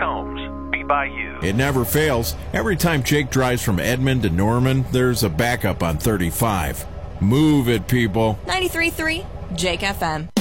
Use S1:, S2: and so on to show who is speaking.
S1: Combs, Be By You.
S2: It never fails. Every time Jake drives from Edmond to Norman, there's a backup on 35. Move it, people.
S3: 93.3 Jake FM.